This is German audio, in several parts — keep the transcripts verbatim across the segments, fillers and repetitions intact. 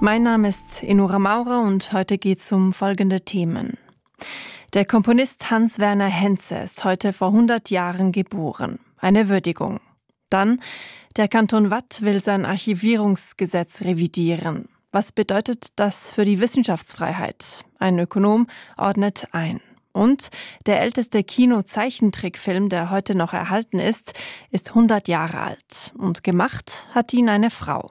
Mein Name ist Enora Maurer und heute geht es um folgende Themen. Der Komponist Hans-Werner Henze ist heute vor hundert Jahren geboren. Eine Würdigung. Dann, der Kanton Waadt will sein Archivierungsgesetz revidieren. Was bedeutet das für die Wissenschaftsfreiheit? Ein Ökonom ordnet ein. Und der älteste Kino-Zeichentrickfilm, der heute noch erhalten ist, ist hundert Jahre alt. Und gemacht hat ihn eine Frau.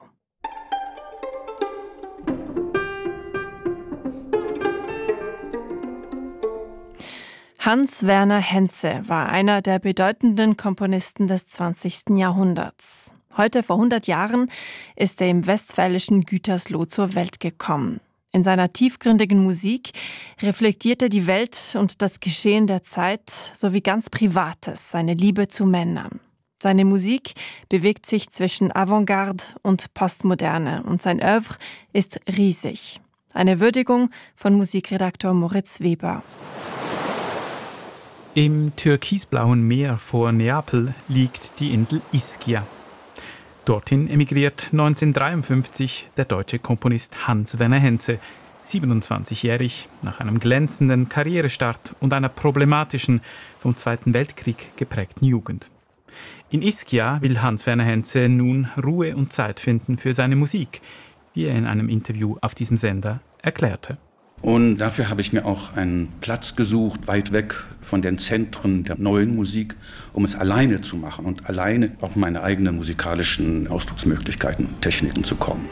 Hans-Werner Henze war einer der bedeutenden Komponisten des zwanzigsten Jahrhunderts. Heute vor hundert Jahren ist er im westfälischen Gütersloh zur Welt gekommen. In seiner tiefgründigen Musik reflektiert er die Welt und das Geschehen der Zeit sowie ganz Privates, seine Liebe zu Männern. Seine Musik bewegt sich zwischen Avantgarde und Postmoderne und sein Œuvre ist riesig. Eine Würdigung von Musikredaktor Moritz Weber. Im türkisblauen Meer vor Neapel liegt die Insel Ischia. Dorthin emigriert neunzehnhundertdreiundfünfzig der deutsche Komponist Hans-Werner Henze, siebenundzwanzigjährig, nach einem glänzenden Karrierestart und einer problematischen, vom Zweiten Weltkrieg geprägten Jugend. In Ischia will Hans-Werner Henze nun Ruhe und Zeit finden für seine Musik, wie er in einem Interview auf diesem Sender erklärte. Und dafür habe ich mir auch einen Platz gesucht, weit weg von den Zentren der neuen Musik, um es alleine zu machen und alleine auf meine eigenen musikalischen Ausdrucksmöglichkeiten und Techniken zu kommen.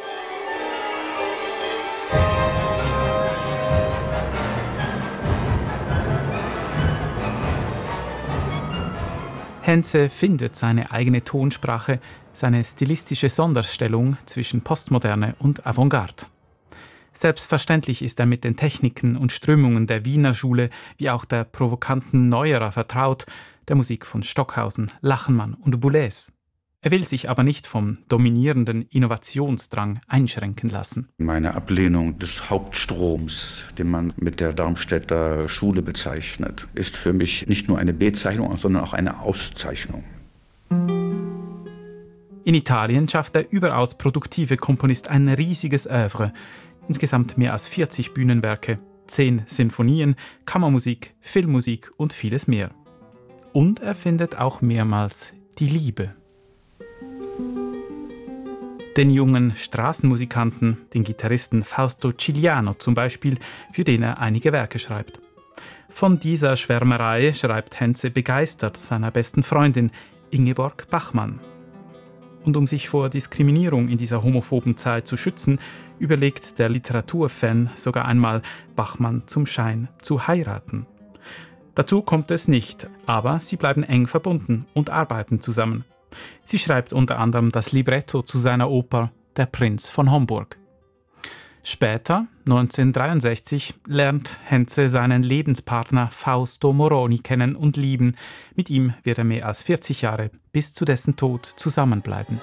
Henze findet seine eigene Tonsprache, seine stilistische Sonderstellung zwischen Postmoderne und Avantgarde. Selbstverständlich ist er mit den Techniken und Strömungen der Wiener Schule wie auch der provokanten Neuerer vertraut, der Musik von Stockhausen, Lachenmann und Boulez. Er will sich aber nicht vom dominierenden Innovationsdrang einschränken lassen. Meine Ablehnung des Hauptstroms, den man mit der Darmstädter Schule bezeichnet, ist für mich nicht nur eine Bezeichnung, sondern auch eine Auszeichnung. In Italien schafft der überaus produktive Komponist ein riesiges Œuvre. Insgesamt mehr als vierzig Bühnenwerke, zehn Sinfonien, Kammermusik, Filmmusik und vieles mehr. Und er findet auch mehrmals die Liebe. Den jungen Straßenmusikanten, den Gitarristen Fausto Cigliano zum Beispiel, für den er einige Werke schreibt. Von dieser Schwärmerei schreibt Henze begeistert seiner besten Freundin Ingeborg Bachmann. Und um sich vor Diskriminierung in dieser homophoben Zeit zu schützen, überlegt der Literaturfan sogar einmal, Bachmann zum Schein zu heiraten. Dazu kommt es nicht, aber sie bleiben eng verbunden und arbeiten zusammen. Sie schreibt unter anderem das Libretto zu seiner Oper Der Prinz von Homburg. Später, neunzehnhundertdreiundsechzig, lernt Henze seinen Lebenspartner Fausto Moroni kennen und lieben. Mit ihm wird er mehr als vierzig Jahre bis zu dessen Tod zusammenbleiben.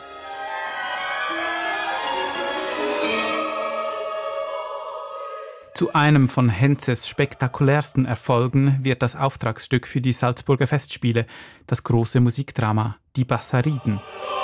Zu einem von Henzes spektakulärsten Erfolgen wird das Auftragsstück für die Salzburger Festspiele, das große Musikdrama Die Bassariden.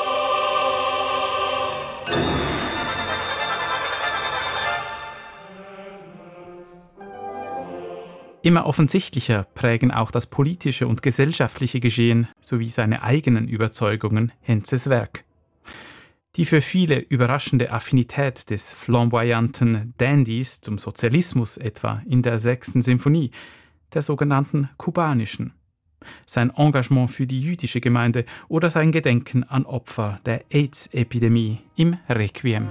Immer offensichtlicher prägen auch das politische und gesellschaftliche Geschehen sowie seine eigenen Überzeugungen Henzes Werk. Die für viele überraschende Affinität des flamboyanten Dandys zum Sozialismus etwa in der sechsten Symphonie, der sogenannten kubanischen, sein Engagement für die jüdische Gemeinde oder sein Gedenken an Opfer der AIDS-Epidemie im Requiem.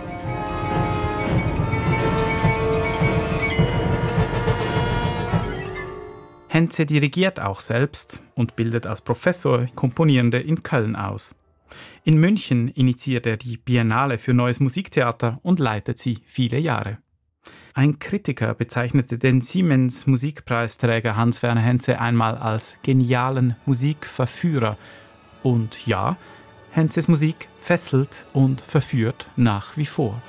Henze dirigiert auch selbst und bildet als Professor Komponierende in Köln aus. In München initiiert er die Biennale für Neues Musiktheater und leitet sie viele Jahre. Ein Kritiker bezeichnete den Siemens-Musikpreisträger Hans-Werner Henze einmal als genialen Musikverführer. Und ja, Henzes Musik fesselt und verführt nach wie vor.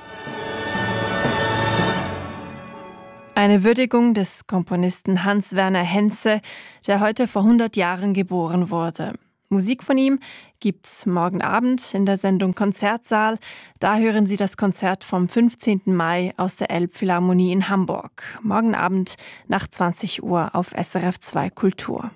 Eine Würdigung des Komponisten Hans-Werner Henze, der heute vor hundert Jahren geboren wurde. Musik von ihm gibt's morgen Abend in der Sendung Konzertsaal. Da hören Sie das Konzert vom fünfzehnten Mai aus der Elbphilharmonie in Hamburg. Morgen Abend nach zwanzig Uhr auf S R F zwei Kultur.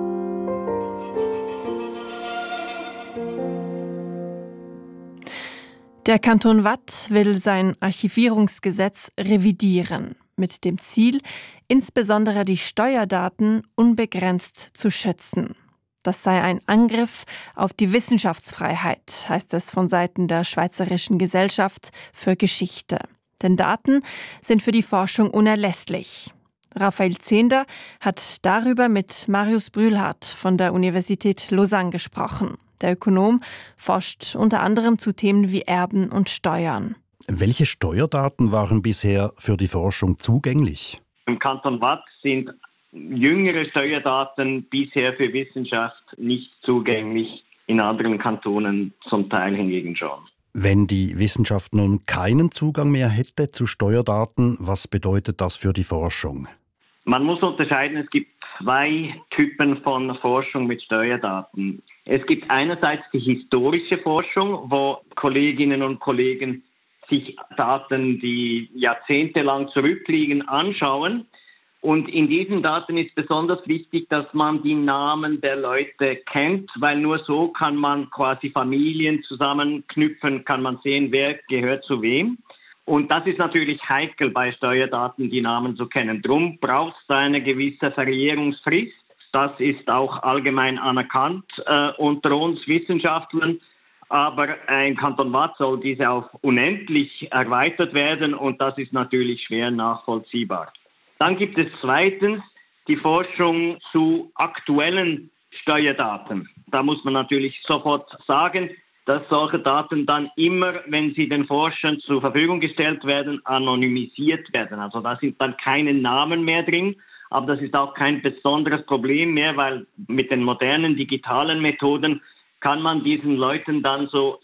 Der Kanton Waadt will sein Archivierungsgesetz revidieren, mit dem Ziel, insbesondere die Steuerdaten unbegrenzt zu schützen. Das sei ein Angriff auf die Wissenschaftsfreiheit, heißt es von Seiten der Schweizerischen Gesellschaft für Geschichte. Denn Daten sind für die Forschung unerlässlich. Raphael Zehnder hat darüber mit Marius Brühlhardt von der Universität Lausanne gesprochen. Der Ökonom forscht unter anderem zu Themen wie Erben und Steuern. Welche Steuerdaten waren bisher für die Forschung zugänglich? Im Kanton Waadt sind jüngere Steuerdaten bisher für Wissenschaft nicht zugänglich, in anderen Kantonen zum Teil hingegen schon. Wenn die Wissenschaft nun keinen Zugang mehr hätte zu Steuerdaten, was bedeutet das für die Forschung? Man muss unterscheiden, es gibt zwei Typen von Forschung mit Steuerdaten. Es gibt einerseits die historische Forschung, wo Kolleginnen und Kollegen sich Daten, die jahrzehntelang zurückliegen, anschauen. Und in diesen Daten ist besonders wichtig, dass man die Namen der Leute kennt, weil nur so kann man quasi Familien zusammenknüpfen, kann man sehen, wer gehört zu wem. Und das ist natürlich heikel bei Steuerdaten, die Namen zu kennen. Drum braucht es eine gewisse Verjährungsfrist. Das ist auch allgemein anerkannt äh, unter uns Wissenschaftlern. Aber im Kanton Waadt soll diese auf unendlich erweitert werden und das ist natürlich schwer nachvollziehbar. Dann gibt es zweitens die Forschung zu aktuellen Steuerdaten. Da muss man natürlich sofort sagen, dass solche Daten dann immer, wenn sie den Forschern zur Verfügung gestellt werden, anonymisiert werden. Also da sind dann keine Namen mehr drin, aber das ist auch kein besonderes Problem mehr, weil mit den modernen digitalen Methoden kann man diesen Leuten dann so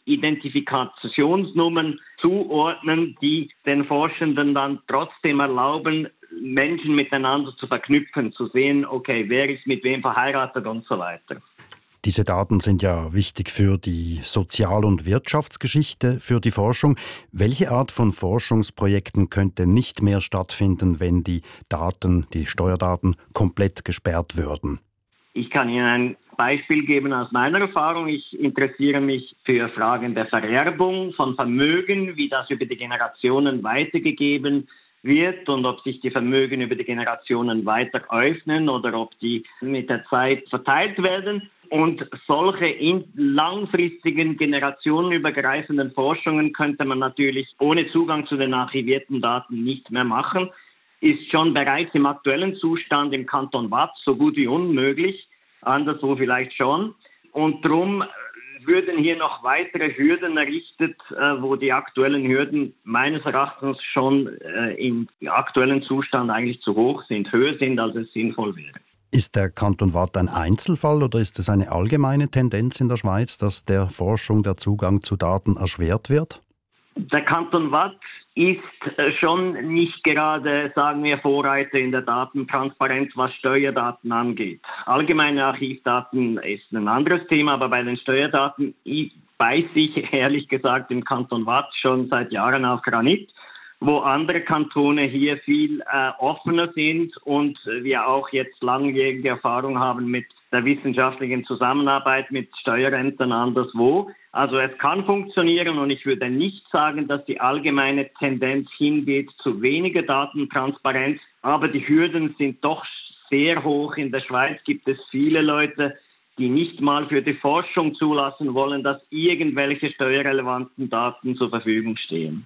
Identifikationsnummern zuordnen, die den Forschenden dann trotzdem erlauben, Menschen miteinander zu verknüpfen, zu sehen, okay, wer ist mit wem verheiratet und so weiter. Diese Daten sind ja wichtig für die Sozial- und Wirtschaftsgeschichte, für die Forschung. Welche Art von Forschungsprojekten könnte nicht mehr stattfinden, wenn die Daten, die Steuerdaten, komplett gesperrt würden? Ich kann Ihnen ein Beispiel geben aus meiner Erfahrung. Ich interessiere mich für Fragen der Vererbung von Vermögen, wie das über die Generationen weitergegeben wird und ob sich die Vermögen über die Generationen weiter öffnen oder ob die mit der Zeit verteilt werden. Und solche in langfristigen, generationenübergreifenden Forschungen könnte man natürlich ohne Zugang zu den archivierten Daten nicht mehr machen. Ist schon bereits im aktuellen Zustand im Kanton Waadt so gut wie unmöglich, anderswo vielleicht schon. Und darum würden hier noch weitere Hürden errichtet, wo die aktuellen Hürden meines Erachtens schon im aktuellen Zustand eigentlich zu hoch sind, höher sind, als es sinnvoll wäre. Ist der Kanton Waadt ein Einzelfall oder ist es eine allgemeine Tendenz in der Schweiz, dass der Forschung der Zugang zu Daten erschwert wird? Der Kanton Waadt ist schon nicht gerade, sagen wir, Vorreiter in der Datentransparenz, was Steuerdaten angeht. Allgemeine Archivdaten ist ein anderes Thema, aber bei den Steuerdaten beißt sich ehrlich gesagt im Kanton Waadt schon seit Jahren auf Granit, wo andere Kantone hier viel äh, offener sind und wir auch jetzt langjährige Erfahrung haben mit der wissenschaftlichen Zusammenarbeit mit Steuerämtern anderswo. Also es kann funktionieren und ich würde nicht sagen, dass die allgemeine Tendenz hingeht zu weniger Datentransparenz, aber die Hürden sind doch sehr hoch. In der Schweiz gibt es viele Leute, die nicht mal für die Forschung zulassen wollen, dass irgendwelche steuerrelevanten Daten zur Verfügung stehen.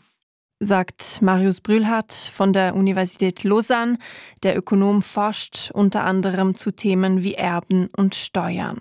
Sagt Marius Brühlhardt von der Universität Lausanne. Der Ökonom forscht unter anderem zu Themen wie Erben und Steuern.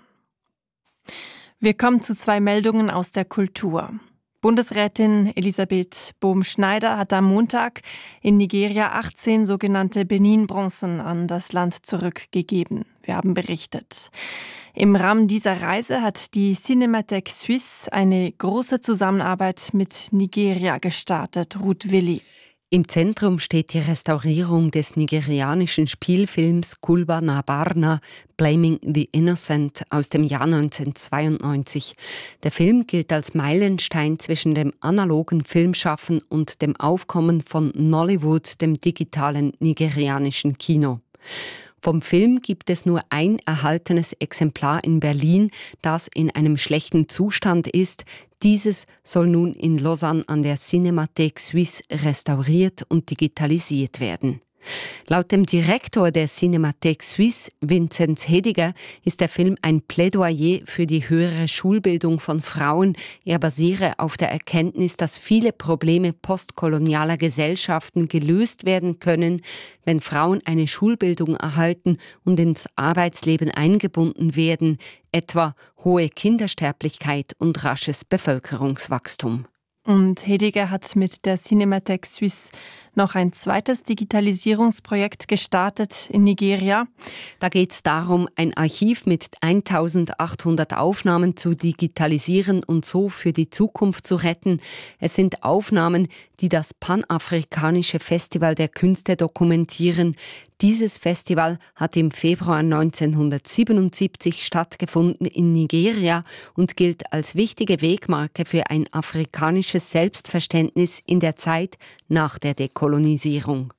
Wir kommen zu zwei Meldungen aus der Kultur. Bundesrätin Elisabeth Bohm-Schneider hat am Montag in Nigeria achtzehn sogenannte Benin-Bronzen an das Land zurückgegeben. Wir haben berichtet. Im Rahmen dieser Reise hat die Cinémathèque Suisse eine große Zusammenarbeit mit Nigeria gestartet. Ruth Willi. Im Zentrum steht die Restaurierung des nigerianischen Spielfilms Kulba na Barna – Blaming the Innocent aus dem Jahr neunzehnhundertzweiundneunzig. Der Film gilt als Meilenstein zwischen dem analogen Filmschaffen und dem Aufkommen von Nollywood, dem digitalen nigerianischen Kino. Vom Film gibt es nur ein erhaltenes Exemplar in Berlin, das in einem schlechten Zustand ist. Dieses soll nun in Lausanne an der Cinémathèque Suisse restauriert und digitalisiert werden. Laut dem Direktor der Cinémathèque Suisse, Vinzenz Hediger, ist der Film ein Plädoyer für die höhere Schulbildung von Frauen. Er basiere auf der Erkenntnis, dass viele Probleme postkolonialer Gesellschaften gelöst werden können, wenn Frauen eine Schulbildung erhalten und ins Arbeitsleben eingebunden werden, etwa hohe Kindersterblichkeit und rasches Bevölkerungswachstum. Und Hediger hat mit der Cinémathèque Suisse noch ein zweites Digitalisierungsprojekt gestartet in Nigeria. Da geht es darum, ein Archiv mit eintausendachthundert Aufnahmen zu digitalisieren und so für die Zukunft zu retten. Es sind Aufnahmen, die das Panafrikanische Festival der Künste dokumentieren. Dieses Festival hat im Februar neunzehnhundertsiebenundsiebzig stattgefunden in Nigeria und gilt als wichtige Wegmarke für ein afrikanisches Selbstverständnis in der Zeit nach der Dekolonisierung.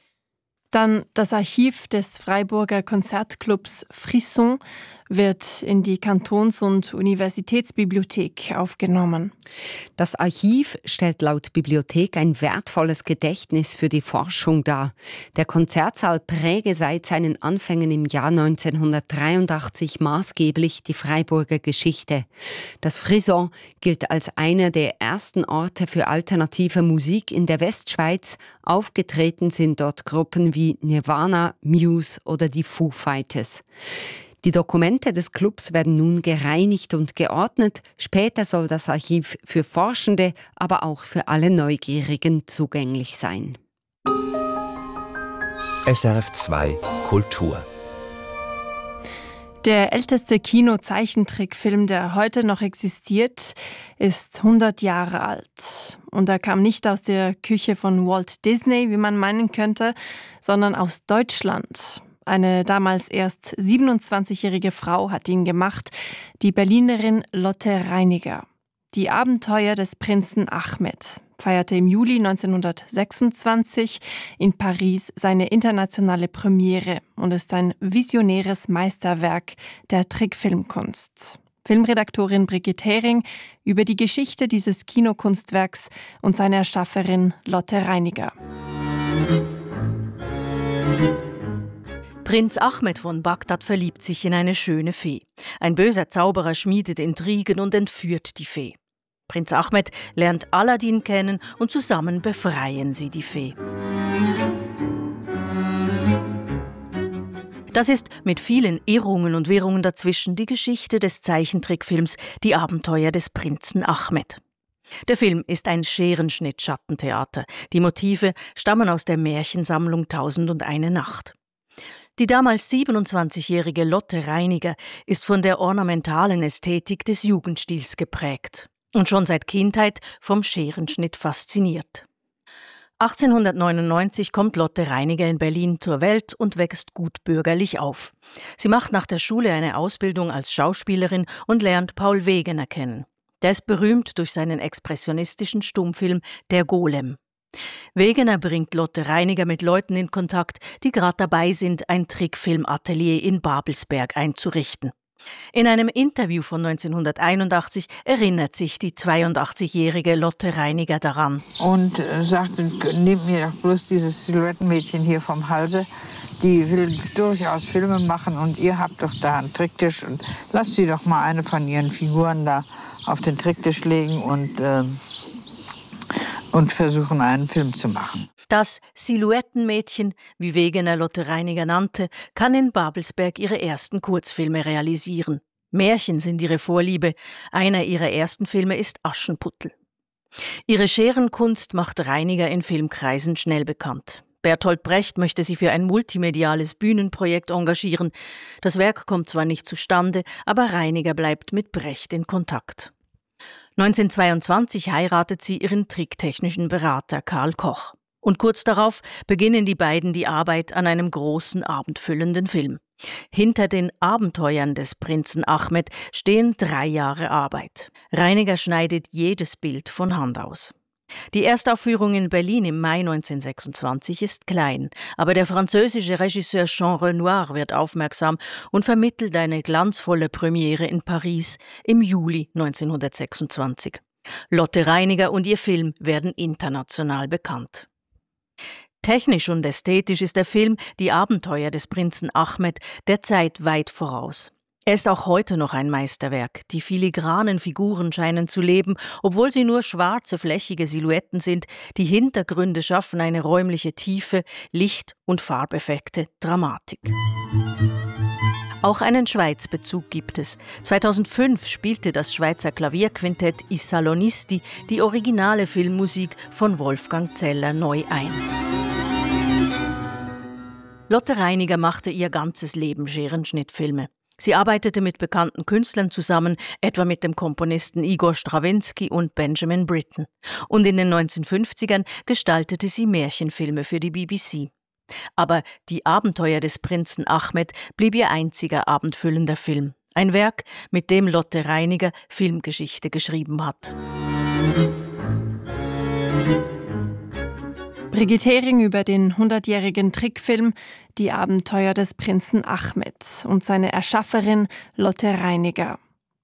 Dann das Archiv des Freiburger Konzertclubs Frisson wird in die Kantons- und Universitätsbibliothek aufgenommen. Das Archiv stellt laut Bibliothek ein wertvolles Gedächtnis für die Forschung dar. Der Konzertsaal präge seit seinen Anfängen im Jahr neunzehnhundertdreiundachtzig maßgeblich die Freiburger Geschichte. Das Frisson gilt als einer der ersten Orte für alternative Musik in der Westschweiz. Aufgetreten sind dort Gruppen wie Nirvana, Muse oder die Foo Fighters. Die Dokumente des Clubs werden nun gereinigt und geordnet. Später soll das Archiv für Forschende, aber auch für alle Neugierigen zugänglich sein. S R F zwei Kultur. Der älteste Kino-Zeichentrickfilm, der heute noch existiert, ist hundert Jahre alt. Und er kam nicht aus der Küche von Walt Disney, wie man meinen könnte, sondern aus Deutschland. Eine damals erst siebenundzwanzigjährige Frau hat ihn gemacht, die Berlinerin Lotte Reiniger. Die Abenteuer des Prinzen Ahmed feierte im Juli neunzehnhundertsechsundzwanzig in Paris seine internationale Premiere und ist ein visionäres Meisterwerk der Trickfilmkunst. Filmredaktorin Brigitte Hering über die Geschichte dieses Kinokunstwerks und seine Erschafferin Lotte Reiniger. Prinz Ahmed von Bagdad verliebt sich in eine schöne Fee. Ein böser Zauberer schmiedet Intrigen und entführt die Fee. Prinz Ahmed lernt Aladdin kennen und zusammen befreien sie die Fee. Das ist mit vielen Irrungen und Wirrungen dazwischen die Geschichte des Zeichentrickfilms Die Abenteuer des Prinzen Ahmed. Der Film ist ein Scherenschnitt-Schattentheater. Die Motive stammen aus der Märchensammlung Tausend und eine Nacht. Die damals siebenundzwanzigjährige Lotte Reiniger ist von der ornamentalen Ästhetik des Jugendstils geprägt und schon seit Kindheit vom Scherenschnitt fasziniert. achtzehnhundertneunundneunzig kommt Lotte Reiniger in Berlin zur Welt und wächst gut bürgerlich auf. Sie macht nach der Schule eine Ausbildung als Schauspielerin und lernt Paul Wegener kennen. Der ist berühmt durch seinen expressionistischen Stummfilm Der Golem. Wegener bringt Lotte Reiniger mit Leuten in Kontakt, die gerade dabei sind, ein Trickfilmatelier in Babelsberg einzurichten. In einem Interview von neunzehnhunderteinundachtzig erinnert sich die zweiundachtzigjährige Lotte Reiniger daran. Und äh, sagte, nehmt mir doch bloß dieses Silhouettenmädchen hier vom Halse, die will durchaus Filme machen und ihr habt doch da einen Tricktisch und lasst sie doch mal eine von ihren Figuren da auf den Tricktisch legen und... Äh, und versuchen, einen Film zu machen. Das Silhouettenmädchen, wie Wegener Lotte Reiniger nannte, kann in Babelsberg ihre ersten Kurzfilme realisieren. Märchen sind ihre Vorliebe. Einer ihrer ersten Filme ist Aschenputtel. Ihre Scherenkunst macht Reiniger in Filmkreisen schnell bekannt. Bertolt Brecht möchte sie für ein multimediales Bühnenprojekt engagieren. Das Werk kommt zwar nicht zustande, aber Reiniger bleibt mit Brecht in Kontakt. neunzehnhundertzweiundzwanzig heiratet sie ihren tricktechnischen Berater Karl Koch. Und kurz darauf beginnen die beiden die Arbeit an einem großen, abendfüllenden Film. Hinter den Abenteuern des Prinzen Ahmed stehen drei Jahre Arbeit. Reiniger schneidet jedes Bild von Hand aus. Die Erstaufführung in Berlin im Mai neunzehnhundertsechsundzwanzig ist klein, aber der französische Regisseur Jean Renoir wird aufmerksam und vermittelt eine glanzvolle Premiere in Paris im Juli neunzehnhundertsechsundzwanzig. Lotte Reiniger und ihr Film werden international bekannt. Technisch und ästhetisch ist der Film Die Abenteuer des Prinzen Ahmed der Zeit weit voraus. Er ist auch heute noch ein Meisterwerk. Die filigranen Figuren scheinen zu leben, obwohl sie nur schwarze, flächige Silhouetten sind. Die Hintergründe schaffen eine räumliche Tiefe, Licht- und Farbeffekte, Dramatik. Auch einen Schweizbezug gibt es. zweitausendfünf spielte das Schweizer Klavierquintett I Salonisti die originale Filmmusik von Wolfgang Zeller neu ein. Lotte Reiniger machte ihr ganzes Leben Scherenschnittfilme. Sie arbeitete mit bekannten Künstlern zusammen, etwa mit dem Komponisten Igor Strawinski und Benjamin Britten. Und in den neunzehnhundertfünfzigern gestaltete sie Märchenfilme für die B B C. Aber Die Abenteuer des Prinzen Ahmed blieb ihr einziger abendfüllender Film. Ein Werk, mit dem Lotte Reiniger Filmgeschichte geschrieben hat. Brigitte Hering über den hundertjährigen Trickfilm Die Abenteuer des Prinzen Ahmed und seine Erschafferin Lotte Reiniger.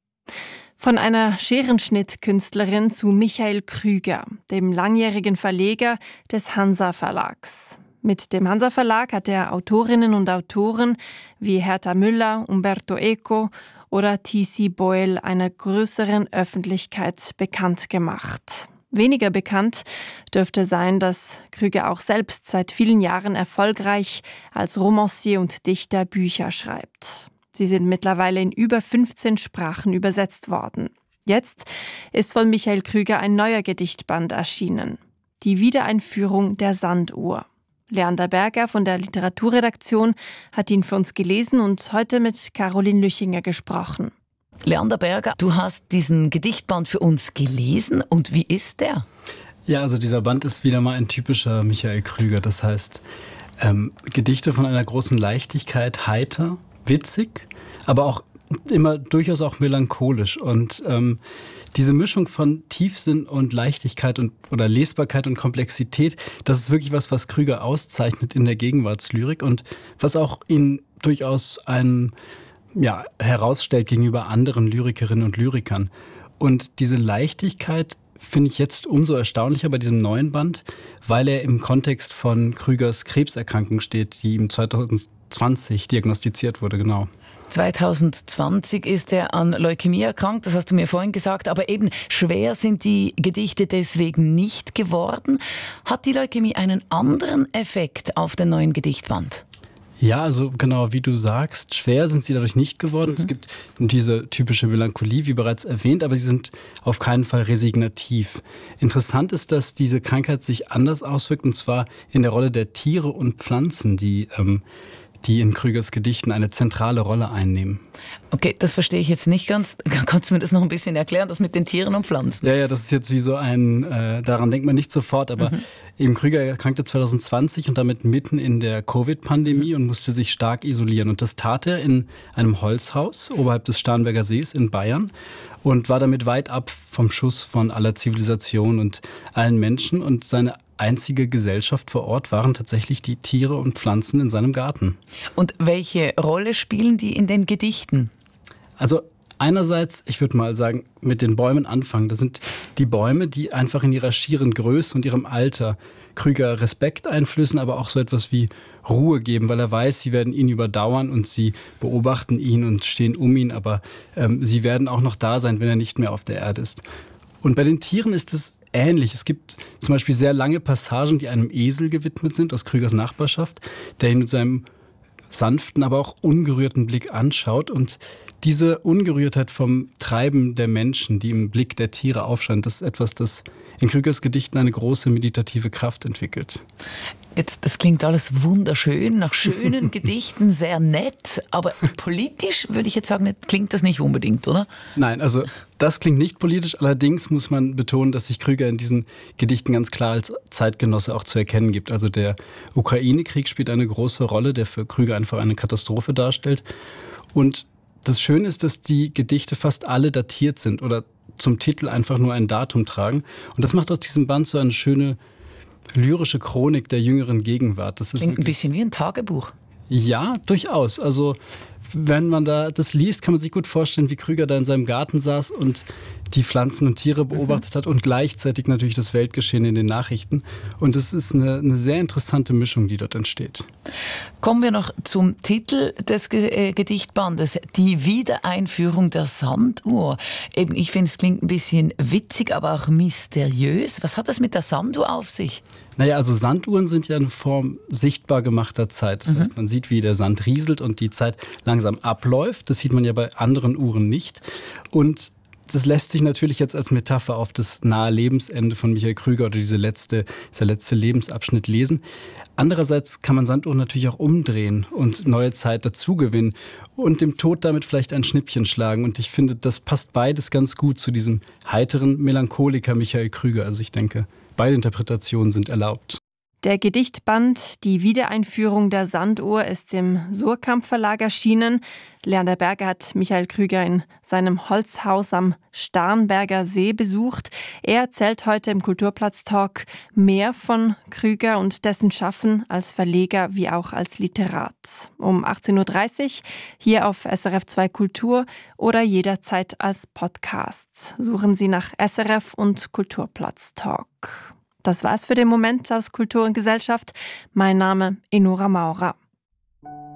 Von einer Scherenschnittkünstlerin zu Michael Krüger, dem langjährigen Verleger des Hansa Verlags. Mit dem Hansa Verlag hat er Autorinnen und Autoren wie Hertha Müller, Umberto Eco oder T C Boyle einer größeren Öffentlichkeit bekannt gemacht. Weniger bekannt dürfte sein, dass Krüger auch selbst seit vielen Jahren erfolgreich als Romancier und Dichter Bücher schreibt. Sie sind mittlerweile in über fünfzehn Sprachen übersetzt worden. Jetzt ist von Michael Krüger ein neuer Gedichtband erschienen. Die Wiedereinführung der Sanduhr. Leander Berger von der Literaturredaktion hat ihn für uns gelesen und heute mit Caroline Lüchinger gesprochen. Leander Berger, du hast diesen Gedichtband für uns gelesen und wie ist der? Ja, also dieser Band ist wieder mal ein typischer Michael Krüger. Das heißt, ähm, Gedichte von einer großen Leichtigkeit, heiter, witzig, aber auch immer durchaus auch melancholisch. Und ähm, diese Mischung von Tiefsinn und Leichtigkeit und oder Lesbarkeit und Komplexität, das ist wirklich was, was Krüger auszeichnet in der Gegenwartslyrik und was auch ihn durchaus ein ja, herausstellt gegenüber anderen Lyrikerinnen und Lyrikern. Und diese Leichtigkeit finde ich jetzt umso erstaunlicher bei diesem neuen Band, weil er im Kontext von Krügers Krebserkrankung steht, die ihm zwanzig zwanzig diagnostiziert wurde, genau. zwanzig zwanzig ist er an Leukämie erkrankt, das hast du mir vorhin gesagt, aber eben schwer sind die Gedichte deswegen nicht geworden. Hat die Leukämie einen anderen Effekt auf den neuen Gedichtband? Ja, also genau, wie du sagst, schwer sind sie dadurch nicht geworden. Mhm. Es gibt diese typische Melancholie, wie bereits erwähnt, aber sie sind auf keinen Fall resignativ. Interessant ist, dass diese Krankheit sich anders auswirkt, und zwar in der Rolle der Tiere und Pflanzen, die, ähm, die in Krügers Gedichten eine zentrale Rolle einnehmen. Okay, das verstehe ich jetzt nicht ganz. Kannst du mir das noch ein bisschen erklären, das mit den Tieren und Pflanzen? Ja, ja, das ist jetzt wie so ein, äh, daran denkt man nicht sofort, aber mhm. eben Krüger erkrankte zwanzig zwanzig und damit mitten in der Covid-Pandemie und musste sich stark isolieren. Und das tat er in einem Holzhaus oberhalb des Starnberger Sees in Bayern und war damit weit ab vom Schuss von aller Zivilisation und allen Menschen. Und seine einzige Gesellschaft vor Ort waren tatsächlich die Tiere und Pflanzen in seinem Garten. Und welche Rolle spielen die in den Gedichten? Also einerseits, ich würde mal sagen, mit den Bäumen anfangen. Das sind die Bäume, die einfach in ihrer schieren Größe und ihrem Alter Krüger Respekt einflößen, aber auch so etwas wie Ruhe geben, weil er weiß, sie werden ihn überdauern und sie beobachten ihn und stehen um ihn, aber ähm, sie werden auch noch da sein, wenn er nicht mehr auf der Erde ist. Und bei den Tieren ist es ähnlich. Es gibt zum Beispiel sehr lange Passagen, die einem Esel gewidmet sind aus Krügers Nachbarschaft, der ihn mit seinem sanften, aber auch ungerührten Blick anschaut. Und diese Ungerührtheit vom Treiben der Menschen, die im Blick der Tiere aufscheint, das ist etwas, das in Krügers Gedichten eine große meditative Kraft entwickelt. Jetzt, das klingt alles wunderschön, nach schönen Gedichten, sehr nett, aber politisch würde ich jetzt sagen, klingt das nicht unbedingt, oder? Nein, also das klingt nicht politisch, allerdings muss man betonen, dass sich Krüger in diesen Gedichten ganz klar als Zeitgenosse auch zu erkennen gibt. Also der Ukraine-Krieg spielt eine große Rolle, der für Krüger einfach eine Katastrophe darstellt. Und das Schöne ist, dass die Gedichte fast alle datiert sind oder zum Titel einfach nur ein Datum tragen. Und das macht aus diesem Band so eine schöne lyrische Chronik der jüngeren Gegenwart. Das ist klingt ein bisschen wie ein Tagebuch. Ja, durchaus. Also wenn man da das liest, kann man sich gut vorstellen, wie Krüger da in seinem Garten saß und die Pflanzen und Tiere beobachtet mhm. hat und gleichzeitig natürlich das Weltgeschehen in den Nachrichten. Und es ist eine, eine sehr interessante Mischung, die dort entsteht. Kommen wir noch zum Titel des Gedichtbandes, die Wiedereinführung der Sanduhr. Eben, ich finde, es klingt ein bisschen witzig, aber auch mysteriös. Was hat das mit der Sanduhr auf sich? Naja, also Sanduhren sind ja eine Form sichtbar gemachter Zeit. Das mhm. heißt, man sieht, wie der Sand rieselt und die Zeit langsam abläuft. Das sieht man ja bei anderen Uhren nicht. Und das lässt sich natürlich jetzt als Metapher auf das nahe Lebensende von Michael Krüger oder diese letzte, dieser letzte Lebensabschnitt lesen. Andererseits kann man Sanduhren natürlich auch umdrehen und neue Zeit dazugewinnen und dem Tod damit vielleicht ein Schnippchen schlagen. Und ich finde, das passt beides ganz gut zu diesem heiteren Melancholiker Michael Krüger. Also ich denke, beide Interpretationen sind erlaubt. Der Gedichtband Die Wiedereinführung der Sanduhr ist im Suhrkamp Verlag erschienen. Leander Berger hat Michael Krüger in seinem Holzhaus am Starnberger See besucht. Er erzählt heute im Kulturplatz-Talk mehr von Krüger und dessen Schaffen als Verleger wie auch als Literat. Um achtzehn Uhr dreißig hier auf S R F zwei Kultur oder jederzeit als Podcast. Suchen Sie nach S R F und Kulturplatz-Talk. Das war's für den Moment aus Kultur und Gesellschaft. Mein Name Enora Maurer.